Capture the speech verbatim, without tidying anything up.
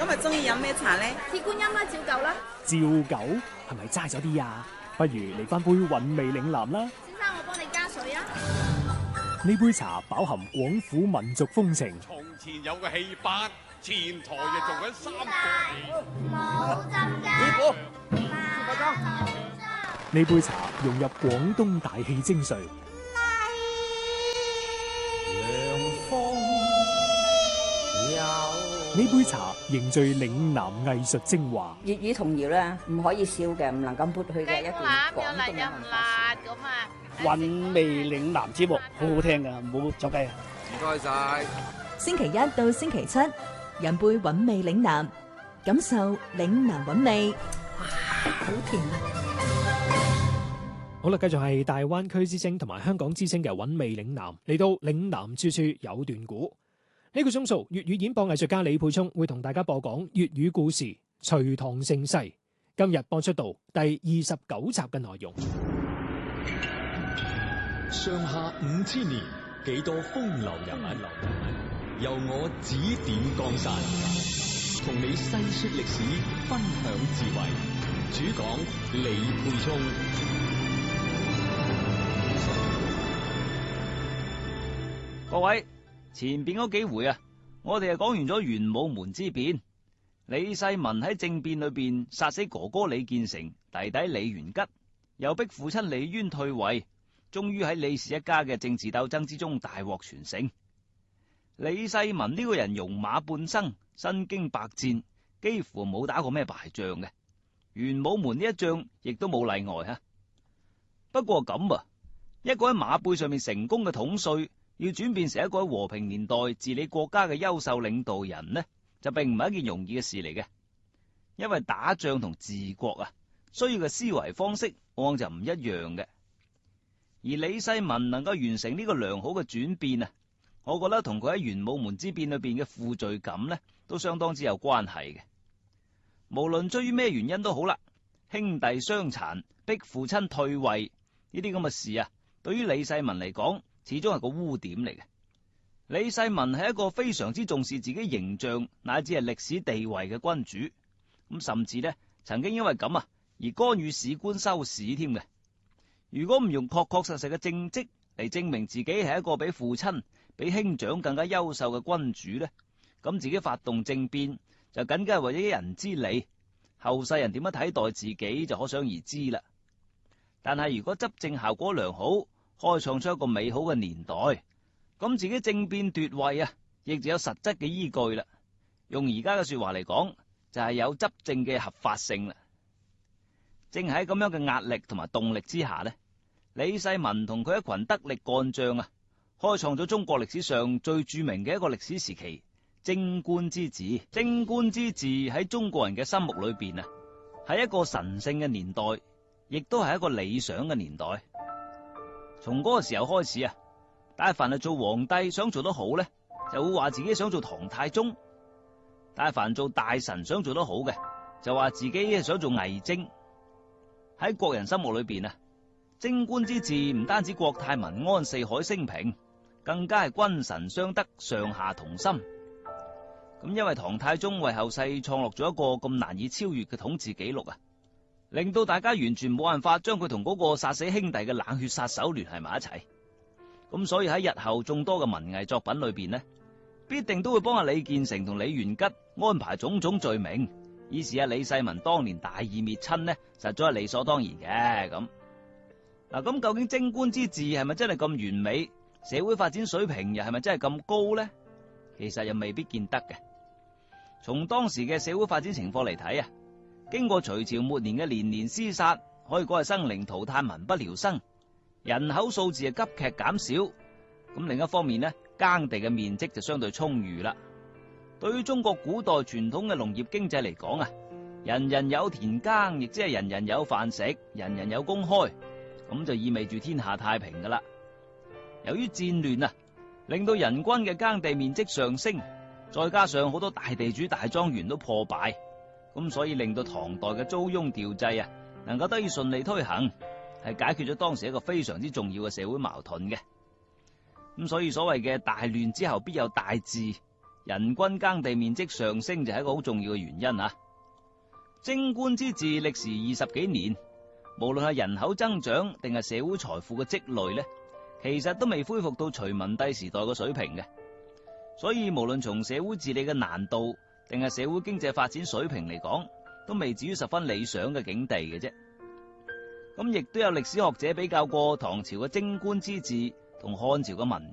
今日中意飲咩茶咧？ 鐵觀音啦，照舊啦。 照舊係咪齋咗啲啊？不如嚟翻杯韻味嶺南啦。 先生，我幫你加水啊。 呢杯茶飽含廣府民族風情。 從前有個戲班，前台就做緊三個戲。 冇針㗎。 師傅， 呢杯茶融入廣東大戲精髓。呢杯茶凝聚嶺南藝術精華。 粵語童謠咧，唔可以少嘅，唔能夠抹去嘅一段廣東嘅文化。 韻味嶺南節目好好聽㗎，唔好走雞啊！ 唔該晒。 星期一到星期七，飲杯韻味嶺南，感受嶺南韻味。哇，好甜啊！ 好啦，繼續係大灣區之聲同埋香港之聲嘅韻味嶺南，嚟到嶺南處處有段古。呢個鐘數粵語演播藝術家李沛聰會同大家播講粵語故事《隋唐盛世》，今日播出到第二十九集嘅內容。 上下五千年，幾多風流人物，由我指點江山，同你細說歷史，分享智慧。主講李沛聰。 各位。前邊嗰幾回啊，我哋係講完咗玄武門之變，李世民喺政變裏邊殺死哥哥李建成、弟弟李元吉，又逼父親李淵退位，終於喺李氏一家嘅政治鬥爭之中大獲全勝。李世民呢個人戎馬半生，身經百戰，幾乎冇打過咩敗仗嘅，玄武門呢一仗亦都冇例外啊。不過咁啊，一個喺馬背上面成功嘅統帥，要轉變成一個喺和平年代治理國家嘅優秀領導人呢，就並唔係一件容易嘅事嚟嘅。因為打仗同治國啊，需要嘅思維方式往往就唔一樣嘅。而李世民能夠完成呢個良好嘅轉變啊，我覺得同佢喺玄武門之變裏邊嘅負罪感呢，都相當之有關係嘅。無論出於咩原因都好啦，兄弟相殘、逼父親退位呢啲咁嘅事啊，對於李世民嚟講，始終係個污點嚟嘅。李世民係一個非常之重視自己形象乃至係歷史地位嘅君主，咁甚至呢曾經因為咁啊而干預史官修史添嘅。如果唔用確確實實嘅政績嚟證明自己係一個比父親、比兄長更加優秀嘅君主呢，咁自己發動政變就僅僅係為咗一人之利，後世人點樣睇待自己就可想而知啦。但係如果執政效果良好，開創出一個美好嘅年代，咁自己政變奪位啊，亦就有實質嘅依據啦。用而家嘅說話嚟講，就係有執政嘅合法性啦。正喺咁樣嘅壓力同埋動力之下呢，李世民同佢一群得力幹將啊，開創咗中國歷史上最著名嘅一個歷史時期——貞觀之治。貞觀之治喺中國人嘅心目裏邊啊，係一個神聖嘅年代，亦都係一個理想嘅年代。從嗰個時候開始啊，但係凡係做皇帝想做得好呢，就會話自己想做唐太宗；但係凡做大臣想做得好嘅，就話自己想做魏徵。喺國人心目裏邊啊，貞觀之治唔單止國泰民安、四海升平，更加係君臣相得、上下同心。咁因為唐太宗為後世創落咗一個咁難以超越嘅統治紀錄啊，令到大家完全冇辦法將佢同嗰個殺死兄弟嘅冷血殺手聯繫埋一齊。咁所以喺日後眾多嘅文藝作品裏邊呢，必定都會幫阿李建成同李元吉安排種種罪名，以示阿李世民當年大義滅親呢，實在係理所當然嘅。咁嗱，咁究竟貞觀之治係咪真係咁完美？社會發展水平又係咪真係咁高呢？其實又未必見得嘅。從當時嘅社會發展情況嚟睇啊，經過隋朝末年嘅連年廝殺，可以講係生靈塗炭、民不聊生，人口數字係急劇減少。咁另一方面呢，耕地嘅面積就相對充裕啦。對於中國古代傳統嘅農業經濟嚟講啊，人人有田耕，亦即係人人有飯食，人人有工開，咁就意味住天下太平噶啦。由於戰亂啊，令到人均嘅耕地面積上升，再加上好多大地主大莊園都破敗，咁所以令到唐代嘅租庸調劑啊，能夠得以順利推行，係解決咗當時一個非常之重要嘅社會矛盾嘅。咁所以所謂嘅大亂之後必有大治， 人均耕地面積上升就係一個好重要嘅原因啊。貞觀之治歷時二十幾年，無論係人口增長定係社會財富嘅積累呢，其實都未恢復到隋文帝時代嘅水平嘅。所以無論從社會治理嘅難度定係社會經濟發展水平嚟講，都未至於十分理想嘅境地嘅啫。咁亦都有歷史學者比較過唐朝嘅貞觀之治同漢朝嘅民